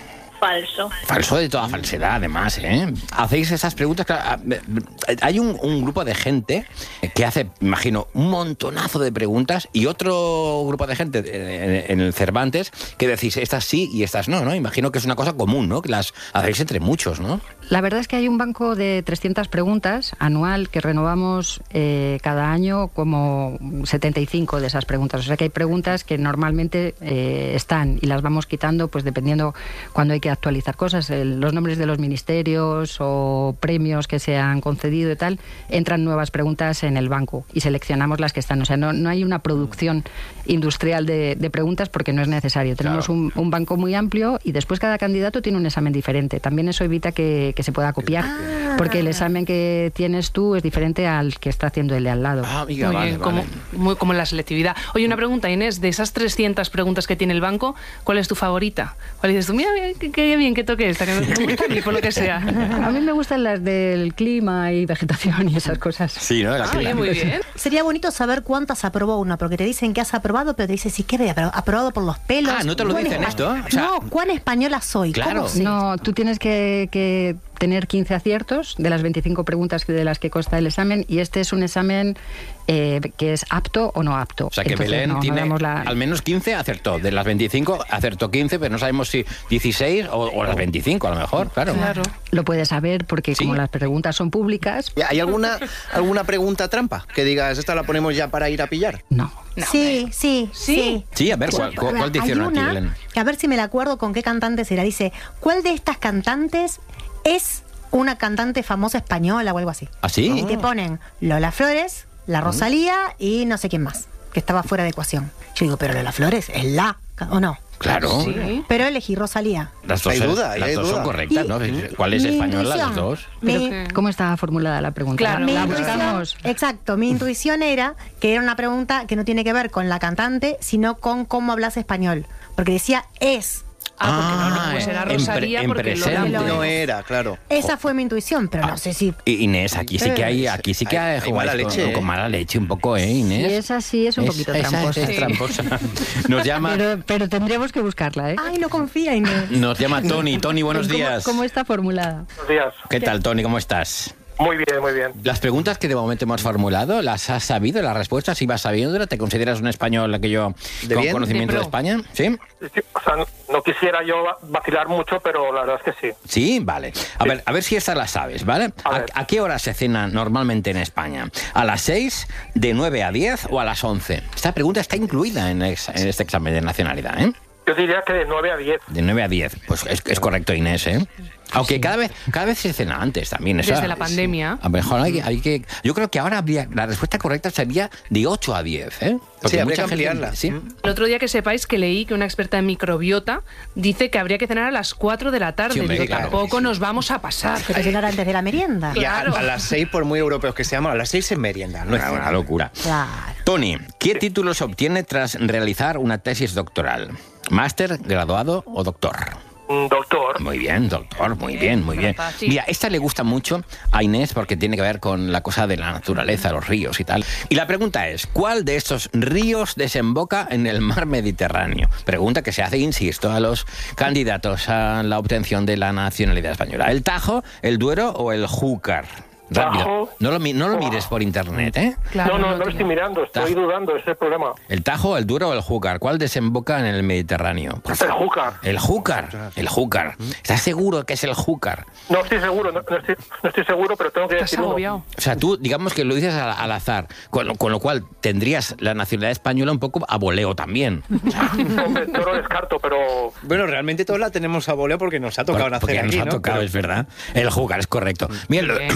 Falso. Falso de toda falsedad, además, ¿eh? Hacéis esas preguntas. Claro, hay un, un grupo de gente que hace, imagino, un montonazo de preguntas y otro grupo de gente en, en el Cervantes que decís estas sí y estas no, ¿no? Imagino que es una cosa común, ¿no? Que las hacéis entre muchos, ¿no? La verdad es que hay un banco de trescientas preguntas anual que renovamos eh, cada año como setenta y cinco de esas preguntas. O sea que hay preguntas que normalmente eh, están y las vamos quitando pues dependiendo cuando hay que actualizar cosas. El, los nombres de los ministerios o premios que se han concedido y tal, entran nuevas preguntas en el banco y seleccionamos las que están. O sea, no, no hay una producción industrial de, de preguntas porque no es necesario. Tenemos claro. un, un banco muy amplio y después cada candidato tiene un examen diferente. También eso evita que, que se pueda copiar, ah. porque el examen que tienes tú es diferente al que está haciendo el de al lado. Ah, amiga, muy vale, bien, vale. Como, muy, como en la selectividad. Oye, una pregunta, Inés, de esas trescientas preguntas que tiene el banco, ¿cuál es tu favorita? ¿Cuál dices tú? Mira, mira qué, qué bien que toque esta, que me gusta a mí, por lo que sea. A mí me gustan las del clima y vegetación y esas cosas. Sí, ¿no? La ah, bien, muy bien. Sería bonito saber cuántas aprobó una, porque te dicen que has aprobado, pero te dicen, sí, ¿qué ve? ¿Aprobado por los pelos? Ah, ¿no te lo dicen esto? O sea, no, ¿cuán española soy? Claro. ¿Cómo sé? No, tú tienes que... que tener quince aciertos de las veinticinco preguntas de las que consta el examen y este es un examen eh, que es apto o no apto. O sea que Entonces, Belén no, tiene no la... al menos quince acertó. De las veinticinco acertó quince, pero no sabemos si dieciséis o, o las veinticinco a lo mejor, claro. claro. Lo puedes saber porque ¿sí? como las preguntas son públicas... ¿Hay alguna, alguna pregunta trampa? Que digas, esta la ponemos ya para ir a pillar. No. No, sí, sí, sí, sí. Sí, a ver, ¿cuál, cuál, cuál te hicieron Hay una, a ti, Belén? Que a ver si me la acuerdo con qué cantante será. Dice, ¿cuál de estas cantantes es una cantante famosa española o algo así? ¿Ah, sí? Y te ponen Lola Flores, la Rosalía y no sé quién más, que estaba fuera de ecuación. Yo digo, pero Lola Flores es la, ¿o no? Claro. Sí. Pero elegí Rosalía. Las dos, hay duda, las hay dos duda. son correctas, Y, ¿no? ¿Cuál es española? Las intuición, dos. Mi, ¿Cómo estaba formulada la pregunta? Claro, mi la intuición, buscamos. exacto, mi intuición era que era una pregunta que no tiene que ver con la cantante, sino con cómo hablas español. Porque decía es. Ah, porque no, no, pues era Rosalía en, porque en lo, presente. lo No era, claro. Esa fue mi intuición, pero no sé si... Inés, aquí sí que hay, aquí sí que hay, hay mala leche, con, ¿eh? con mala leche un poco, ¿eh, Inés? Sí, esa sí es un Es- poquito esa tramposa. es Sí. tramposa. Nos llama, Pero, pero tendríamos que buscarla, ¿eh? Ay, no confía, Inés. nos llama Tony. Tony, buenos ¿Cómo- días. ¿Cómo está formulada? Buenos días. ¿Qué tal, Tony? ¿Cómo estás? Muy bien, muy bien. Las preguntas que de momento hemos formulado, ¿las has sabido? ¿Las respuestas? ¿Si vas sabiendo? ¿Te consideras un español aquello ¿De con bien? conocimiento De de, pro. España? ¿Sí? Sí, o sea, no, no quisiera yo vacilar mucho, pero la verdad es que sí. Sí, vale. A ver, a ver si esta la sabes, ¿vale? A ¿A, ver. a qué hora se cena normalmente en España? ¿A las seis, de nueve a diez o a las once? Esta pregunta está incluida en, ex- en este examen de nacionalidad, ¿eh? Yo diría que de nueve a diez. De nueve a diez. Pues es, es correcto, Inés, ¿eh? Aunque cada vez cada vez se cena antes también. Eso, Desde la pandemia. A lo mejor hay, que- hay que... Yo creo que ahora habría... La respuesta correcta sería de ocho a diez, ¿eh? Sí, habría que gente- ampliarla. ¿sí? El otro día que sepáis que leí que una experta en microbiota dice que habría que cenar a las cuatro de la tarde. Sí, hombre, Digo, claro, tampoco sí. nos vamos a pasar. Pero cenar antes de la merienda. Y a, Claro. a las seis, por muy europeos que seamos, a las seis es merienda. No es Una, una cena. locura. Claro. Tony, ¿qué título se obtiene tras realizar una tesis doctoral? ¿Máster, graduado o doctor? Mm, Doctor, Muy bien, doctor, muy bien, muy bien. fácil. Mira, esta le gusta mucho a Inés porque tiene que ver con la cosa de la naturaleza, los ríos y tal. Y la pregunta es, ¿cuál de estos ríos desemboca en el mar Mediterráneo? Pregunta que se hace, insisto, a los candidatos a la obtención de la nacionalidad española. ¿El Tajo, el Duero o el Júcar? Rápido. Tajo. No lo, mi- no lo mires por internet, ¿eh? Claro, no, no, no, no lo tío. estoy mirando, estoy Tajo. dudando, ese es el problema. ¿El Tajo, el Duero o el Júcar? ¿Cuál desemboca en el Mediterráneo? Por El favor. Júcar. El Júcar, el Júcar. ¿Estás seguro que es el Júcar? No estoy seguro, no, no estoy, no estoy seguro, pero tengo que Estás decir uno. agobiado. O sea, tú, digamos que lo dices al, al azar, con lo, con lo cual tendrías la nacionalidad española un poco a voleo también. Hombre, no lo descarto, pero Bueno, realmente todos la tenemos a voleo porque nos ha tocado Por- nacer porque aquí, nos ha ¿no? tocado, Pero- es verdad. El Júcar, es correcto. Mira, lo, Bien, lo que, lo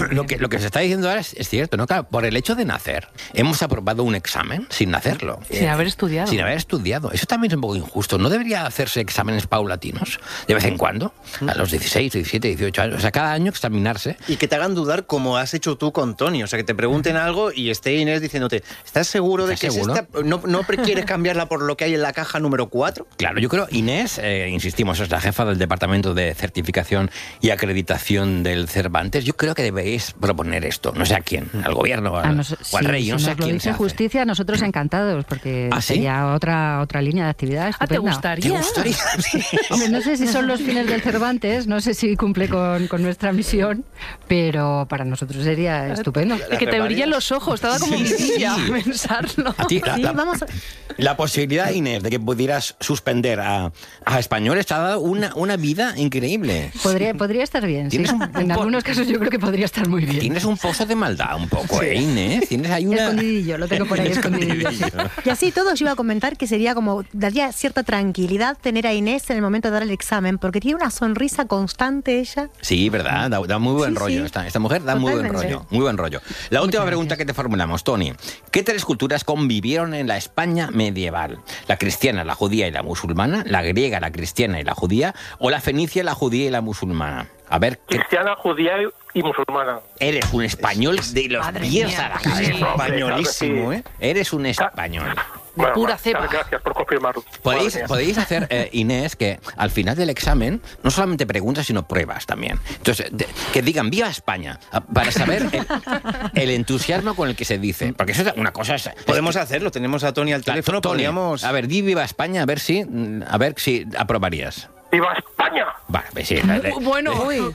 lo que se está diciendo ahora es, es cierto, ¿no? Claro, por el hecho de nacer, hemos aprobado un examen sin hacerlo. Sin eh, haber estudiado. Sin haber estudiado. Eso también es un poco injusto. ¿No debería hacerse exámenes paulatinos de vez en cuando? A los dieciséis, diecisiete, dieciocho años. O sea, cada año examinarse. Y que te hagan dudar como has hecho tú con Tony. O sea, que te pregunten algo y esté Inés diciéndote, ¿estás seguro de que seguro? es esta? ¿No, ¿No quieres cambiarla por lo que hay en la caja número cuatro? Claro, yo creo, Inés, eh, insistimos, es la jefa del Departamento de Certificación y Acreditación del Cervantes. Yo creo que debéis proponer esto. No sé a quién, al gobierno al, nos, o al si, rey, si no sé a nos lo quién dice se hace. Justicia, nosotros encantados, porque ¿Ah, sí? sería otra otra línea de actividad estupenda. Ah, ¿te gustaría? ¿Te gustaría? Hombre, no sé si son los fines del Cervantes, no sé si cumple con, con nuestra misión, pero para nosotros sería estupendo. De que te brillen los ojos, estaba como vidilla sí. pensarlo. A ti, la, Sí, la, vamos a- la posibilidad, Inés, de que pudieras suspender a, a españoles te ha dado una, una vida increíble. Podría, podría estar bien, sí. Tienes un- En un po- algunos casos yo creo que podría estar muy bien. Tienes un pozo de maldad un poco, ¿eh, Inés? Tienes ahí una... Escondidillo, lo tengo por ahí escondidillo. sí. Y así todo yo iba a comentar que sería como, daría cierta tranquilidad tener a Inés en el momento de dar el examen, porque tiene una sonrisa constante ella. Sí, verdad, da, da muy buen Sí, rollo. sí. Esta, esta mujer da muy buen Totalmente. rollo, muy buen rollo. La última pregunta que te formulamos, Tony. ¿Qué tres culturas convivieron en la España medieval? ¿La cristiana, la judía y la musulmana? ¿La griega, la cristiana y la judía? ¿O la fenicia, la judía y la musulmana? A ver, ¿qué... Cristiana, judía y musulmana. Eres un español de los Madre pies mía, a la sí. cabeza. Españolísimo, ¿eh? Eres un español. De pura vale, cepa. Gracias por confirmarlo. Podéis, Madre mía. podéis hacer, eh, Inés, que al final del examen no solamente preguntas, sino pruebas también. Entonces, de- que digan ¡Viva España! a- Para saber el, el entusiasmo con el que se dice. Porque eso es una cosa... Es, Podemos hacerlo, tenemos a Tony al teléfono, Tony, podríamos... a ver, di ¡Viva España! A ver si, mm, a ver si aprobarías. ¡Viva España! Vale, pues sí. la- la- Bueno,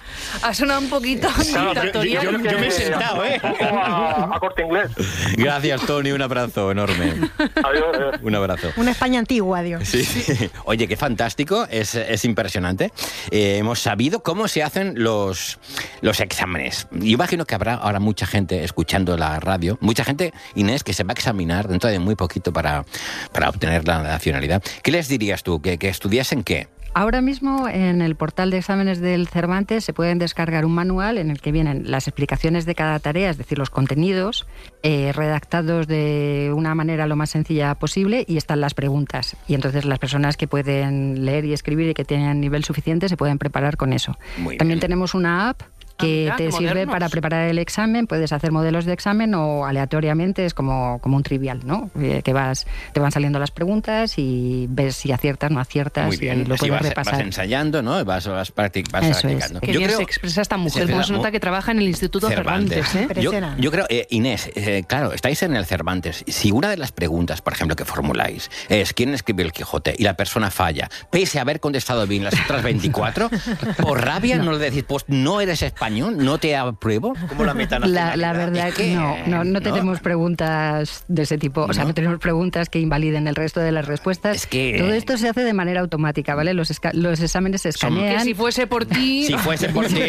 ha sonado un poquito dictatorial. yo- yo me he sentado, ¿eh? Un poco a, a corte inglés. Gracias, Tony. Un abrazo enorme. Adiós. adiós. Un abrazo. Una España antigua, Dios. Sí. Oye, qué fantástico, es, es impresionante. Eh, hemos sabido cómo se hacen los, los exámenes. Yo imagino que habrá ahora mucha gente escuchando la radio, mucha gente, Inés, que se va a examinar dentro de muy poquito para, para obtener la nacionalidad. ¿Qué les dirías tú? ¿Que, que estudiasen qué? Ahora mismo en el portal de exámenes del Cervantes se pueden descargar un manual en el que vienen las explicaciones de cada tarea, es decir, los contenidos, eh, redactados de una manera lo más sencilla posible, y están las preguntas. Y entonces las personas que pueden leer y escribir y que tienen nivel suficiente se pueden preparar con eso. Muy También bien. tenemos una app que Ah, mira, te qué sirve modernos. para preparar el examen. Puedes hacer modelos de examen o aleatoriamente, es como, como un trivial, ¿no? Eh, que vas, te van saliendo las preguntas y ves si aciertas, no aciertas, Muy bien, y lo así puedes vas, repasar. vas ensayando, ¿no? Vas, vas, practic- vas Eso es. practicando. Qué Yo bien creo- se expresa esta mujer, se cómo se expresa- nota que trabaja en el Instituto Cervantes, ¿eh? Yo, Impresionante. yo creo, eh, Inés, eh, claro, estáis en el Cervantes. Si una de las preguntas, por ejemplo, que formuláis es ¿quién escribió el Quijote? Y la persona falla, pese a haber contestado bien las otras veinticuatro, por rabia no, le decís, pues no eres español, no te apruebo. Como la La, metanacionalidad. la verdad Es que que, no, no, no ¿no? tenemos preguntas de ese tipo. O sea, ¿No? no tenemos preguntas que invaliden el resto de las respuestas. Es que- Todo esto se hace de manera automática, ¿vale? Los, esca- los exámenes se Son- escanean. Que si fuese por ti... Si fuese por ti.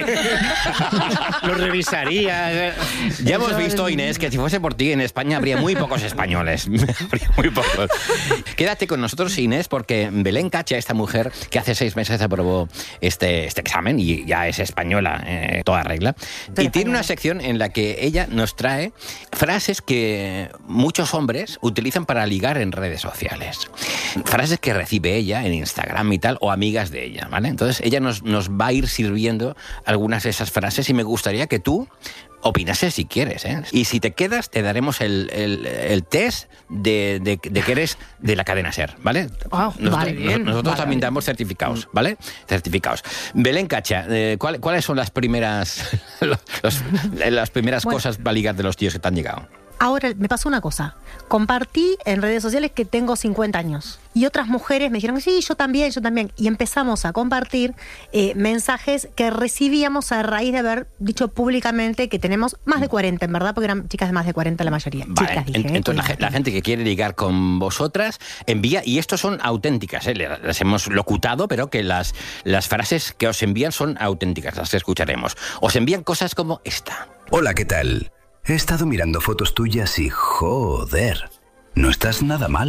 Lo revisaría. Ya hemos visto, Inés, que si fuese por ti en España habría muy pocos españoles. Habría muy pocos. Quédate con nosotros, Inés, porque Belén Cacha, esta mujer que hace seis meses aprobó este, este examen y ya es española, eh, toda regla, y tiene una sección en la que ella nos trae frases que muchos hombres utilizan para ligar en redes sociales. Frases que recibe ella en Instagram y tal, o amigas de ella, ¿vale? Entonces ella nos, nos va a ir sirviendo algunas de esas frases y me gustaría que tú opinases si quieres, ¿eh? Y si te quedas, te daremos el, el, el test de, de, de que eres de la cadena SER, ¿vale? Ah, nosotros vale, bien. nosotros Vale, también vale. damos certificados, ¿vale? Certificados. Belén Cacha, eh, ¿cuál- ¿cuáles son las primeras los- las primeras Bueno. cosas para ligar de los tíos que te han llegado? Ahora me pasó una cosa. Compartí en redes sociales que tengo cincuenta años. Y otras mujeres me dijeron, sí, yo también, yo también. Y empezamos a compartir eh, mensajes que recibíamos a raíz de haber dicho públicamente que tenemos más de cuarenta, en verdad, porque eran chicas de más de cuarenta la mayoría. Vale, Chicas, dije, en- eh, entonces la, cuidado. ge- la gente que quiere ligar con vosotras envía, y estos son auténticas, ¿eh? Le- las hemos locutado, pero que las, las frases que os envían son auténticas, las que escucharemos. Os envían cosas como esta. Hola, ¿qué tal? He estado mirando fotos tuyas y joder, no estás nada mal.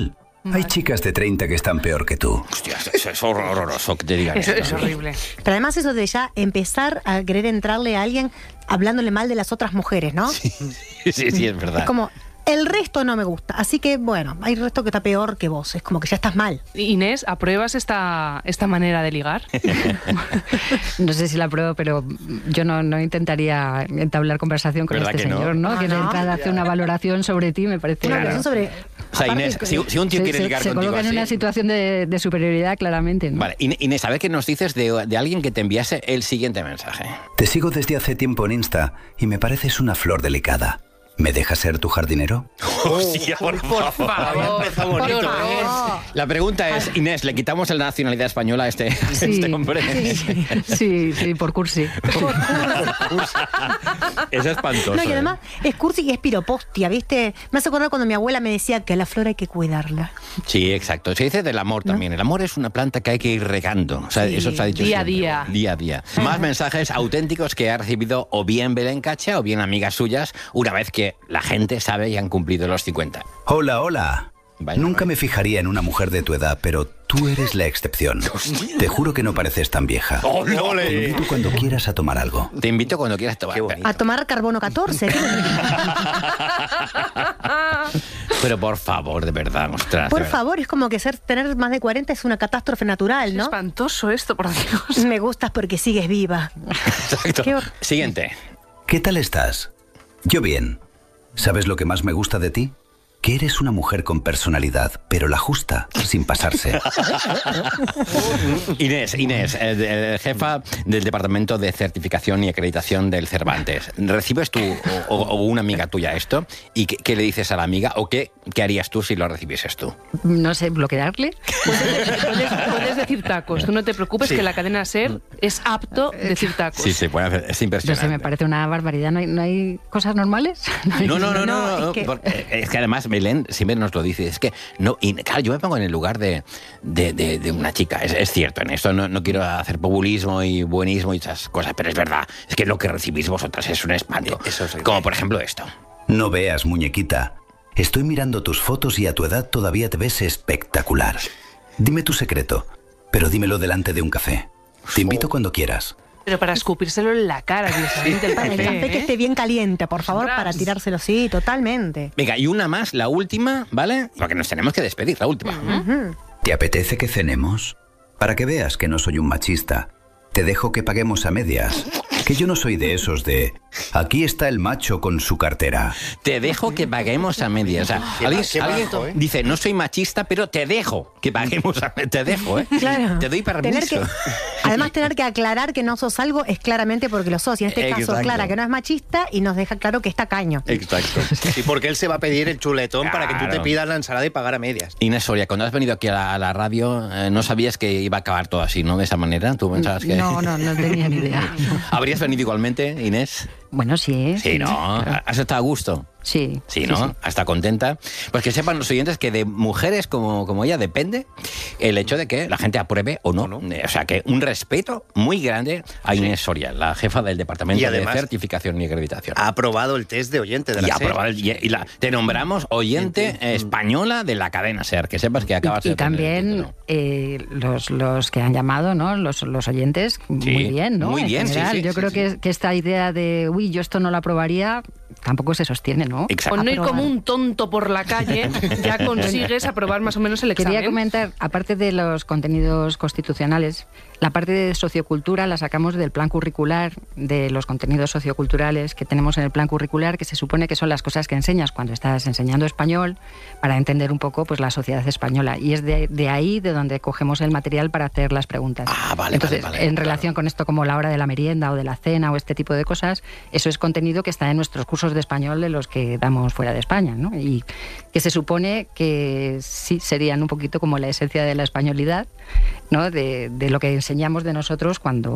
Hay chicas de treinta que están peor que tú. Hostia, eso es horroroso que te digan Eso esto. es horrible. Pero además eso de ya empezar a querer entrarle a alguien hablándole mal de las otras mujeres, ¿no? Sí, sí, sí, es verdad. Es como, el resto no me gusta. Así que, bueno, hay resto que está peor que vos. Es como que ya estás mal. Inés, ¿apruebas esta, esta manera de ligar? No sé si la pruebo, pero yo no, no intentaría entablar conversación con este que no? señor, ¿no? Ah, que de ¿no? entrada hace una valoración sobre ti, me parece. Una Claro. valoración sobre... O sea, Inés, si, si un tío Se- quiere se- ligar se contigo coloca en así... una situación de, de superioridad, claramente, ¿no? Vale, In- Inés, a ver qué nos dices de, de alguien que te enviase el siguiente mensaje. Te sigo desde hace tiempo en Insta y me pareces una flor delicada. ¿Me dejas ser tu jardinero? Hostia, por, Por favor, Está por bonito. favor. La pregunta es, Inés, ¿le quitamos la nacionalidad española a este, a Sí. este hombre? Sí, sí, por cursi. Es espantoso. No, y ¿eh? además es cursi y es piropostia, ¿viste? Me hace acordar cuando mi abuela me decía que a la flor hay que cuidarla. Sí, exacto. Se dice del amor también. El amor es una planta que hay que ir regando. O sea, Sí, eso se ha dicho día a siempre. día. Día a día. Más mensajes auténticos que ha recibido o bien Belén Cacha o bien amigas suyas una vez que la gente sabe y han cumplido los cincuenta. Hola, hola. Vaya, Nunca vaya. me fijaría en una mujer de tu edad, pero tú eres la excepción. Te juro que no pareces tan vieja. ¡Ole! Te invito cuando quieras a tomar algo. Te invito cuando quieras tomar. A tomar carbono catorce. Pero por favor, de verdad, ostras. Por de verdad. favor, es como que ser tener más de cuarenta es una catástrofe natural, Es ¿no? espantoso esto, por Dios. Me gustas porque sigues viva. Exacto. Qué hor- Siguiente. ¿Qué tal estás? Yo bien. ¿Sabes lo que más me gusta de ti? Que eres una mujer con personalidad, pero la justa, sin pasarse. Inés, Inés, eh, de- jefa del Departamento de Certificación y Acreditación del Cervantes. ¿Recibes tú o, o- o una amiga tuya esto? ¿Y qué, qué le dices a la amiga? ¿O qué, qué harías tú si lo recibieses tú? No sé, bloquearle. Puedes, puedes decir tacos. Tú no te preocupes Sí. que la cadena SER es apto decir tacos. Sí, se puede hacer. Es No sé, impresionante. me parece una barbaridad. ¿No hay, no hay cosas normales? No, no, no, no, no, No, no, es que- porque, eh, es que además Belén siempre nos lo dice, es que no, y claro, yo me pongo en el lugar de, de, de- de una chica, es, es cierto, en esto no, no quiero hacer populismo y buenismo y esas cosas, pero es verdad, es que lo que recibís vosotras es un espanto, Eso es- como por ejemplo esto. No veas, muñequita. Estoy mirando tus fotos y a tu edad todavía te ves espectacular. Dime tu secreto, pero dímelo delante de un café. Te invito cuando quieras. Pero para escupírselo en la cara directamente el Para el café, café que ¿eh? esté bien caliente, por favor, Ostras. para tirárselo, sí, totalmente. Venga, y una más, la última, ¿vale? Porque nos tenemos que despedir, la última. Ujú. ¿Te apetece que cenemos? Para que veas que no soy un machista, te dejo que paguemos a medias. Que yo no soy de esos de... Aquí está el macho con su cartera. Te dejo que paguemos a medias. O sea, Qué alguien, ma- qué alguien bajo, ¿eh? dice, no soy machista, pero te dejo que paguemos a medias. Te dejo, ¿eh? Claro. Te doy Tener permiso. que, además, tener que aclarar que no sos algo es claramente porque lo sos. Y en este caso, Exacto. aclara que no es machista y nos deja claro que está caño. Exacto. Y porque él se va a pedir el chuletón para que tú te Claro. pidas la ensalada y pagar a medias. Inés Soria, cuando has venido aquí a la, a la radio, eh, no sabías que iba a acabar todo así, ¿no? De esa manera. ¿Tú pensabas que...? No, no, no tenía ni idea. ¿Habrías venido igualmente, Inés? Bueno, sí. Sí, ¿no? ¿Has estado a gusto? Sí. Sí, ¿no? ¿Está contenta? Pues que sepan los oyentes que de mujeres como, como ella depende el hecho de que la gente apruebe o no. O sea, que un respeto muy grande a Inés Soria, la jefa del Departamento Y además- de Certificación y Acreditación. Ha aprobado el test de oyente de la y, ha SER. aprobado el- y- y la- te nombramos oyente española de la cadena SER, que sepas que acabas Y, y de tener el también título. eh, los, los que han llamado, ¿no? Los, los oyentes, muy bien, ¿no? muy En bien, sí, general, sí, yo sí, creo sí. Que, que esta idea de, uy, yo esto no lo aprobaría, tampoco se sostiene, ¿no? Exacto. Con no ir Aprobar. como un tonto por la calle, ya consigues aprobar más o menos el examen. Quería comentar, aparte de los contenidos constitucionales, la parte de sociocultura la sacamos del plan curricular, de los contenidos socioculturales que tenemos en el plan curricular, que se supone que son las cosas que enseñas cuando estás enseñando español para entender un poco pues la sociedad española. Y es de, de ahí de donde cogemos el material para hacer las preguntas. Ah, vale, Entonces, vale, vale, en claro. relación con esto como la hora de la merienda o de la cena o este tipo de cosas, eso es contenido que está en nuestros cursos de español de los que damos fuera de España, ¿no? Y que se supone que sí serían un poquito como la esencia de la españolidad, ¿no? De, de lo que enseñamos de nosotros cuando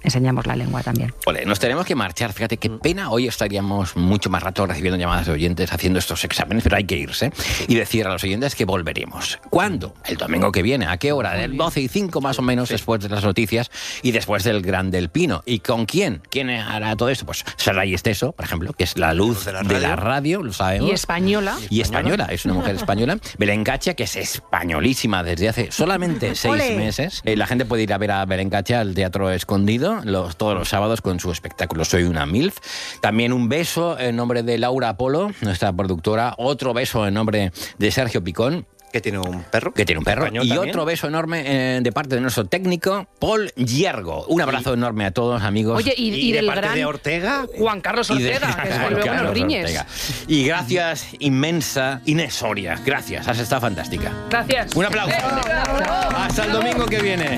enseñamos la lengua también. Ole, nos tenemos que marchar, fíjate qué pena, hoy estaríamos mucho más rato recibiendo llamadas de oyentes haciendo estos exámenes, pero hay que irse y decir a los oyentes que volveremos. ¿Cuándo? El domingo que viene. ¿A qué hora? Del doce y cinco más o menos, sí, después de las noticias y después del Gran del Pino. ¿Y con quién? ¿Quién hará todo esto? Pues Saray Esteso, por ejemplo, que es la luz de la radio, de la radio, lo sabemos. Y española. Y española, es una mujer española. Belén Cacha, que es españolísima desde hace solamente seis ¡Ole! meses. Eh, la gente puede ir a ver a Belén Cacha al Teatro Escondido los, todos los sábados con su espectáculo Soy una MILF. También un beso en nombre de Laura Apolo, nuestra productora. Otro beso en nombre de Sergio Picón. Que tiene un perro. Que tiene un perro. Español Y también. otro beso enorme eh, de parte de nuestro técnico, Paul Hiergo. Un abrazo enorme a todos, amigos. Oye, y, y Y de del parte gran de Ortega. Juan Carlos Y de- Ortega, que es Claro, luego Carlos nos riñes. Ortega. Y gracias inmensa, Inés Soria. Gracias, has estado fantástica. Gracias. Un aplauso. Hasta el domingo que viene.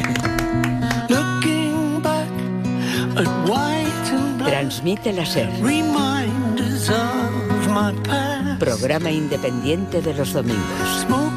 Transmite la SER. Programa independiente de los domingos.